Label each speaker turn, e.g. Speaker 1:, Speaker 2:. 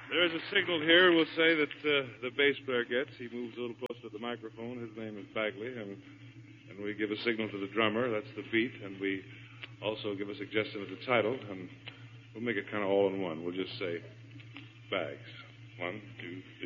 Speaker 1: There's a signal here. We'll say that the bass player gets. He moves a little closer to the microphone. His name is Bagley, and we give a signal to the drummer. That's the beat, and we also give a suggestion of the title, and we'll make it kind of all in one. We'll just say Bags. 1, 2, 3.